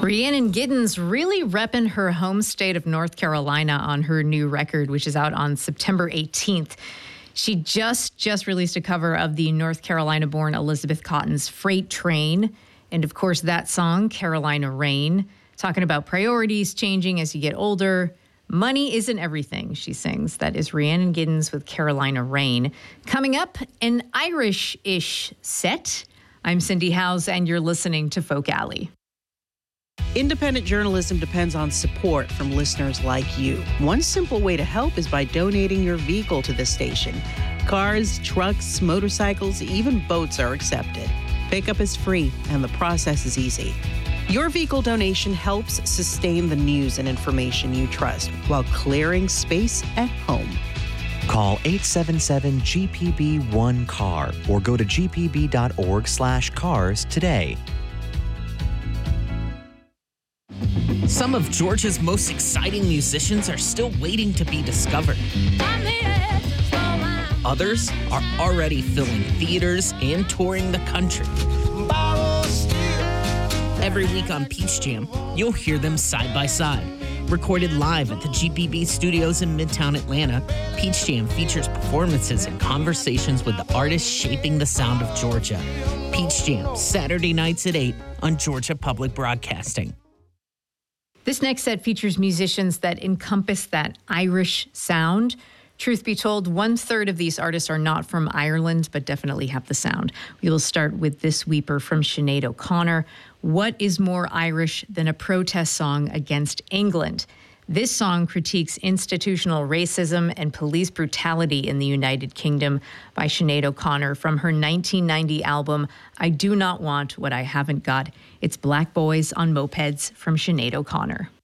Rhiannon Giddens really repping her home state of North Carolina on her new record, which is out on September 18th. She just released a cover of the North Carolina-born Elizabeth Cotton's Freight Train. And of course, that song, Carolina Rain, talking about priorities changing as you get older. Money isn't everything, she sings. That is Rhiannon Giddens with Carolina Rain. Coming up, an Irish-ish set. I'm Cindy Howes, and you're listening to Folk Alley. Independent journalism depends on support from listeners like you. One simple way to help is by donating your vehicle to this station. Cars, trucks, motorcycles, even boats are accepted. Pickup is free, and the process is easy. Your vehicle donation helps sustain the news and information you trust while clearing space at home. Call 877-GPB-1-CAR or go to gpb.org/cars today. Some of Georgia's most exciting musicians are still waiting to be discovered. Others are already filling theaters and touring the country. Every week on Peach Jam, you'll hear them side by side. Recorded live at the GPB studios in Midtown Atlanta, Peach Jam features performances and conversations with the artists shaping the sound of Georgia. Peach Jam, Saturday nights at 8 on Georgia Public Broadcasting. This next set features musicians that encompass that Irish sound. Truth be told, 1/3 of these artists are not from Ireland, but definitely have the sound. We will start with this weeper from Sinead O'Connor. What is more Irish than a protest song against England? This song critiques institutional racism and police brutality in the United Kingdom by Sinead O'Connor from her 1990 album, I Do Not Want What I Haven't Got. It's Black Boys on Mopeds from Sinead O'Connor.